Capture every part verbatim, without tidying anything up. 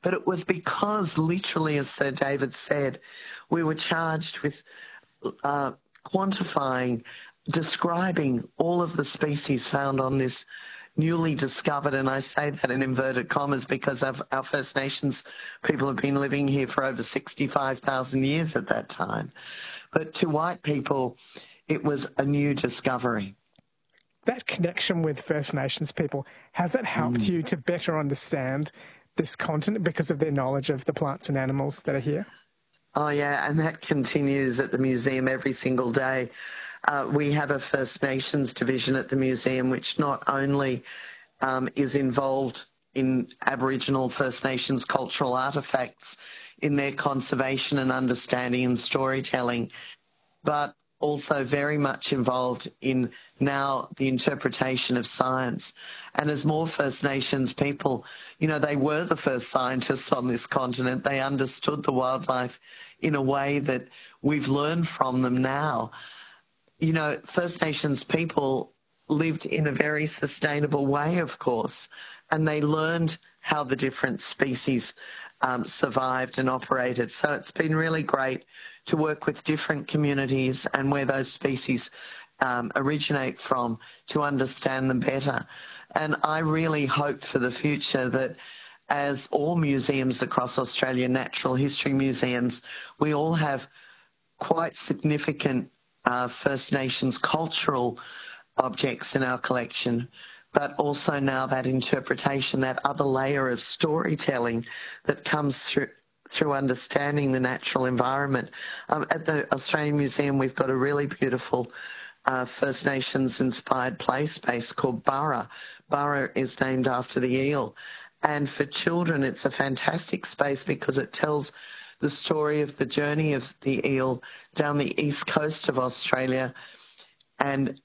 But it was because, literally, as Sir David said, we were charged with uh, quantifying, describing all of the species found on this newly discovered, and I say that in inverted commas because of our First Nations people have been living here for over sixty-five thousand years at that time. But to white people, it was a new discovery. That connection with First Nations people, has that helped mm. you to better understand this continent because of their knowledge of the plants and animals that are here? Oh, yeah, and that continues at the museum every single day. Uh, we have a First Nations division at the museum which not only um, is involved in Aboriginal First Nations cultural artefacts in their conservation and understanding and storytelling, but also very much involved in now the interpretation of science. And as more First Nations people, you know, they were the first scientists on this continent. They understood the wildlife in a way that we've learned from them now. You know, First Nations people lived in a very sustainable way, of course, and they learned how the different species um, survived and operated. So it's been really great to work with different communities and where those species um, originate from to understand them better. And I really hope for the future that as all museums across Australia, natural history museums, we all have quite significant uh, First Nations cultural objects in our collection, but also now that interpretation, that other layer of storytelling that comes through through understanding the natural environment. Um, at the Australian Museum, we've got a really beautiful uh, First Nations-inspired play space called Burra. Burra is named after the eel. And for children, it's a fantastic space because it tells the story of the journey of the eel down the east coast of Australia and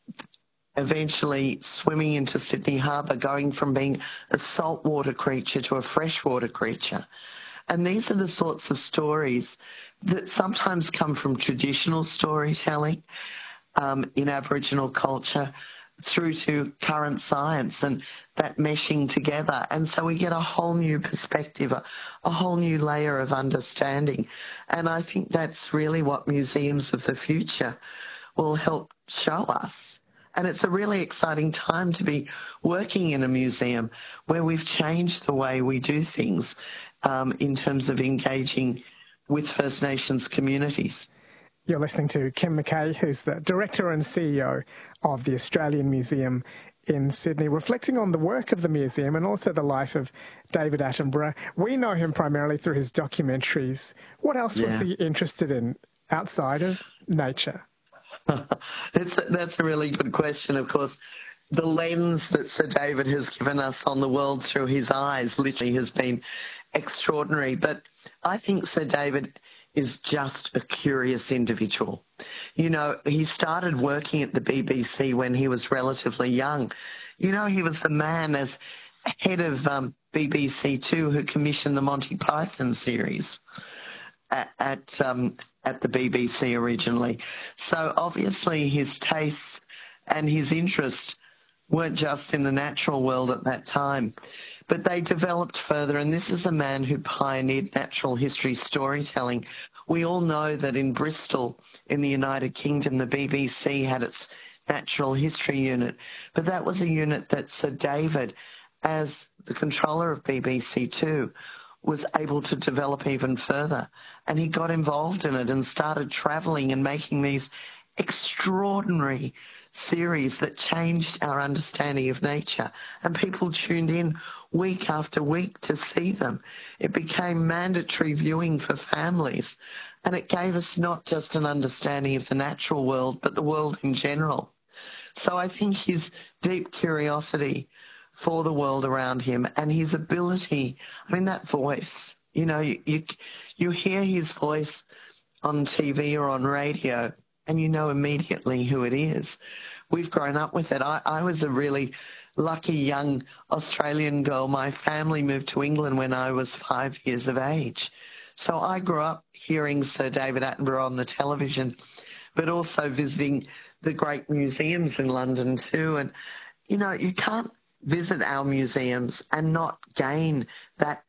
eventually swimming into Sydney Harbour, going from being a saltwater creature to a freshwater creature. And these are the sorts of stories that sometimes come from traditional storytelling um, in Aboriginal culture through to current science and that meshing together. And so we get a whole new perspective, a, a whole new layer of understanding. And I think that's really what museums of the future will help show us. And it's a really exciting time to be working in a museum where we've changed the way we do things um, in terms of engaging with First Nations communities. You're listening to Kim McKay, who's the Director and C E O of the Australian Museum in Sydney, reflecting on the work of the museum and also the life of David Attenborough. We know him primarily through his documentaries. What else yeah. was he interested in outside of nature? that's, that's a really good question. Of course, the lens that Sir David has given us on the world through his eyes literally has been extraordinary. But I think Sir David is just a curious individual. You know, he started working at the B B C when he was relatively young. You know, he was the man as head of um, B B C Two who commissioned the Monty Python series at at, um, at the B B C originally. So obviously his tastes and his interest weren't just in the natural world at that time, but they developed further. And this is a man who pioneered natural history storytelling. We all know that in Bristol, in the United Kingdom, the B B C had its natural history unit, but that was a unit that Sir David, as the controller of B B C Two, was able to develop even further. And he got involved in it and started travelling and making these extraordinary series that changed our understanding of nature. And people tuned in week after week to see them. It became mandatory viewing for families. And it gave us not just an understanding of the natural world, but the world in general. So I think his deep curiosity for the world around him and his ability, I mean, that voice, you know, you, you, you hear his voice on T V or on radio and you know immediately who it is. We've grown up with it. I, I was a really lucky young Australian girl. My family moved to England when I was five years of age. So I grew up hearing Sir David Attenborough on the television, but also visiting the great museums in London too. And, you know, you can't visit our museums and not gain that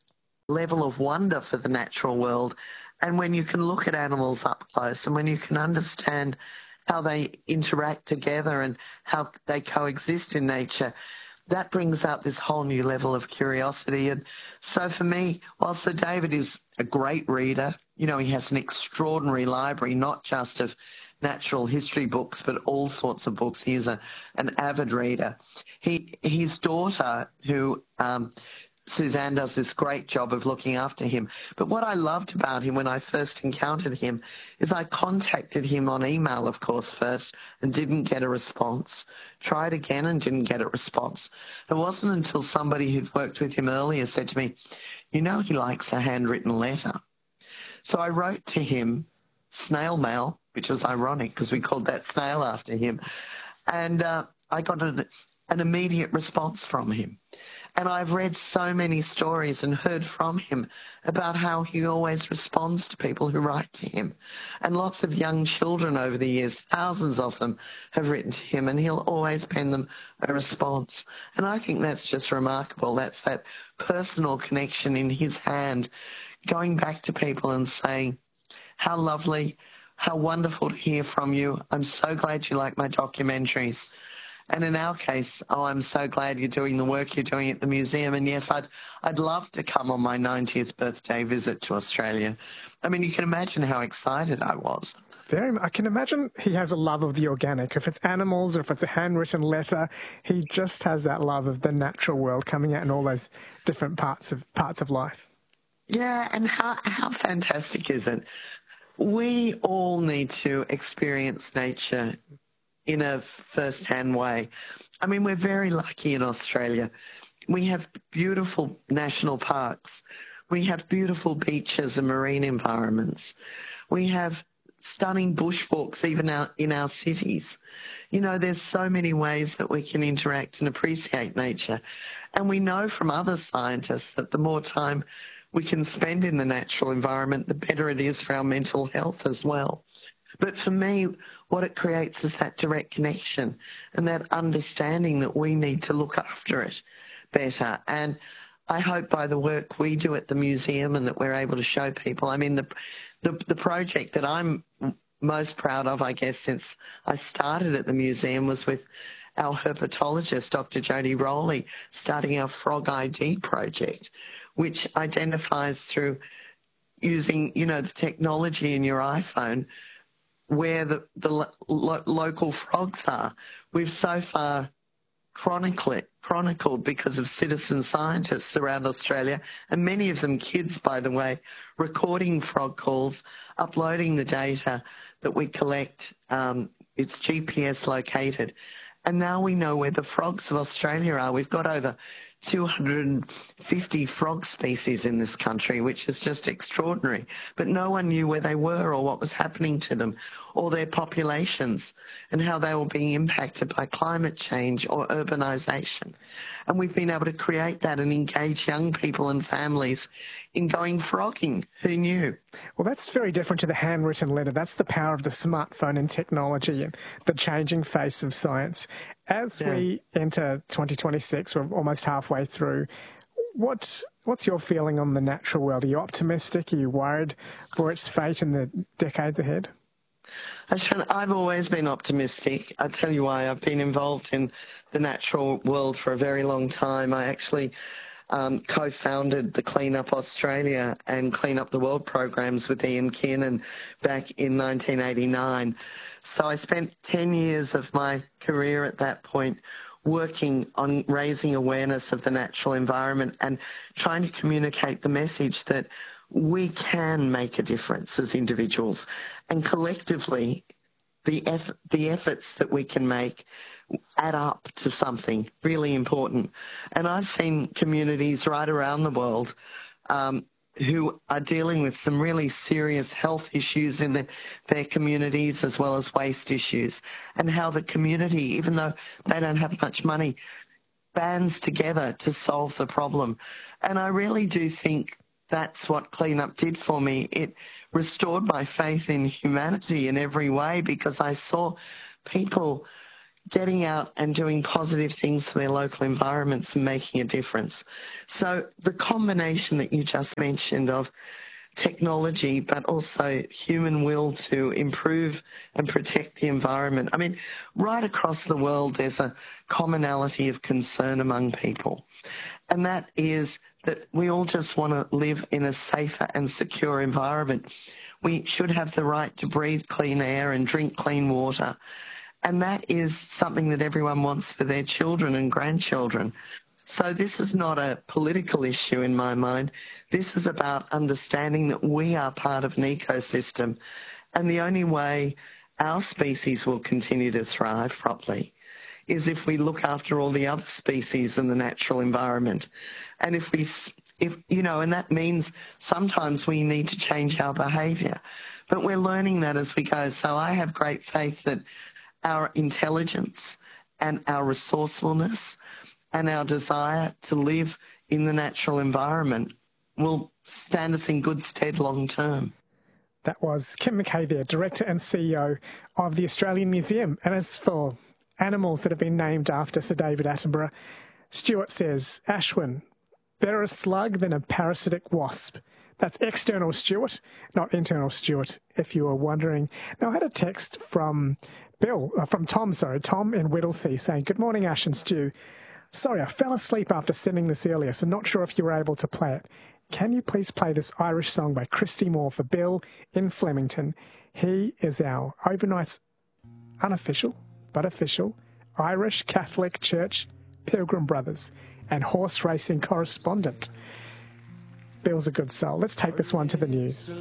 level of wonder for the natural world. And when you can look at animals up close and when you can understand how they interact together and how they coexist in nature, that brings out this whole new level of curiosity. And so for me, while Sir David is a great reader, you know, he has an extraordinary library, not just of natural history books, but all sorts of books. He is a, an avid reader. He, his daughter, who um, Suzanne does this great job of looking after him. But what I loved about him when I first encountered him is I contacted him on email, of course, first, and didn't get a response. Tried again and didn't get a response. It wasn't until somebody who'd worked with him earlier said to me, you know, he likes a handwritten letter. So I wrote to him snail mail, which was ironic because we called that snail after him. And uh, I got an, an immediate response from him. And I've read so many stories and heard from him about how he always responds to people who write to him. And lots of young children over the years, thousands of them, have written to him, and he'll always pen them a response. And I think that's just remarkable. That's that personal connection in his hand, going back to people and saying, how lovely, how wonderful to hear from you. I'm so glad you like my documentaries. And in our case, oh, I'm so glad you're doing the work you're doing at the museum. And yes, I'd, I'd love to come on my ninetieth birthday visit to Australia. I mean, you can imagine how excited I was. Very, I can imagine he has a love of the organic. If it's animals or if it's a handwritten letter, he just has that love of the natural world coming out in all those different parts of parts of life. Yeah, and how, how fantastic is it? We all need to experience nature in a first-hand way. I mean, we're very lucky in Australia. We have beautiful national parks. We have beautiful beaches and marine environments. We have stunning bushwalks even out in our cities. You know, there's so many ways that we can interact and appreciate nature. And we know from other scientists that the more time we can spend in the natural environment, the better it is for our mental health as well. But for me, what it creates is that direct connection and that understanding that we need to look after it better. And I hope by the work we do at the museum and that we're able to show people, I mean, the, the, the project that I'm most proud of, I guess, since I started at the museum was with our herpetologist, Doctor Jodie Rowley, starting our Frog I D project, which identifies through using, you know, the technology in your iPhone where the, the lo local frogs are. We've so far chronicled, chronicled because of citizen scientists around Australia, and many of them kids, by the way, recording frog calls, uploading the data that we collect. Um, it's G P S located. And now we know where the frogs of Australia are. We've got over two hundred fifty frog species in this country, which is just extraordinary. But no one knew where they were or what was happening to them or their populations and how they were being impacted by climate change or urbanisation. And we've been able to create that and engage young people and families in going frogging. Who knew? Well, that's very different to the handwritten letter. That's the power of the smartphone and technology and the changing face of science. As yeah. we enter twenty twenty-six, we're almost halfway through. What, what's your feeling on the natural world? Are you optimistic? Are you worried for its fate in the decades ahead? I've always been optimistic. I'll tell you why. I've been involved in the natural world for a very long time. I actually um, co-founded the Clean Up Australia and Clean Up the World programs with Ian Kiernan back in nineteen eighty-nine. So I spent ten years of my career at that point working on raising awareness of the natural environment and trying to communicate the message that we can make a difference as individuals, and collectively the eff the efforts that we can make add up to something really important. And I've seen communities right around the world um, who are dealing with some really serious health issues in the, their communities as well as waste issues, and how the community, even though they don't have much money, bands together to solve the problem. And I really do think that's what Clean Up did for me. It restored my faith in humanity in every way, because I saw people getting out and doing positive things for their local environments and making a difference. So the combination that you just mentioned of technology, but also human will to improve and protect the environment. I mean, right across the world, there's a commonality of concern among people. And that is that we all just want to live in a safer and secure environment. We should have the right to breathe clean air and drink clean water. And that is something that everyone wants for their children and grandchildren. So this is not a political issue in my mind. This is about understanding that we are part of an ecosystem, and the only way our species will continue to thrive properly is if we look after all the other species in the natural environment. And if we, if you know, and that means sometimes we need to change our behaviour, but we're learning that as we go. So I have great faith that our intelligence and our resourcefulness and our desire to live in the natural environment will stand us in good stead long term. That was Kim McKay there, Director and C E O of the Australian Museum. And as for animals that have been named after Sir David Attenborough, Stuart says, Ashwin, better a slug than a parasitic wasp. That's external Stuart, not internal Stuart, if you were wondering. Now, I had a text from Bill, uh, from Tom, sorry, Tom in Whittlesea saying, good morning, Ash and Stu. Sorry, I fell asleep after sending this earlier, so not sure if you were able to play it. Can you please play this Irish song by Christy Moore for Bill in Flemington? He is our overnight, unofficial, but official, Irish Catholic Church Pilgrim Brothers and horse racing correspondent. Bill's a good soul. Let's take this one to the news.